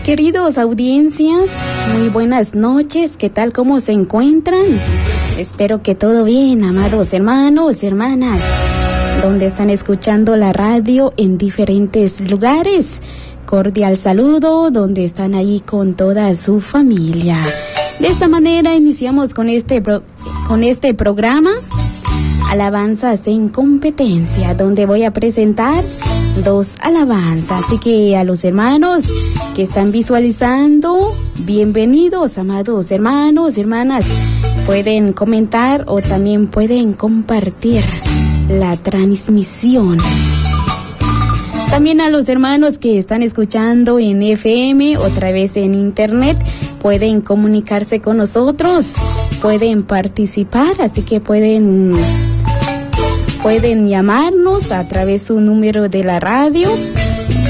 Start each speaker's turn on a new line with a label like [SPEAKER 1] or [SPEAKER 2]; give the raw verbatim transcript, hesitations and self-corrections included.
[SPEAKER 1] Queridos audiencias, muy buenas noches, ¿qué tal? ¿Cómo se encuentran? Espero que todo bien, amados hermanos, hermanas, donde están escuchando la radio en diferentes lugares. Cordial saludo, donde están ahí con toda su familia. De esta manera iniciamos con este, pro, con este programa, Alabanzas en Competencia, donde voy a presentar dos alabanzas. Así que a los hermanos que están visualizando, bienvenidos, amados hermanos, hermanas. Pueden comentar o también pueden compartir la transmisión. También a los hermanos que están escuchando en F M, otra vez en internet, pueden comunicarse con nosotros, pueden participar, así que pueden... Pueden llamarnos a través de un número de la radio